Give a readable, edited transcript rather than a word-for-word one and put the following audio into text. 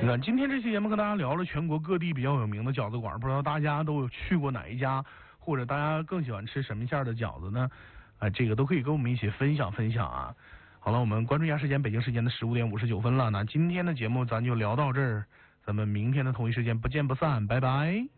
你看，今天这期节目跟大家聊了全国各地比较有名的饺子馆，不知道大家都有去过哪一家，或者大家更喜欢吃什么馅的饺子呢？这个都可以跟我们一起分享分享啊。好了，我们关注一下时间，北京时间的15:59了。那今天的节目咱就聊到这儿，咱们明天的同一时间不见不散，拜拜。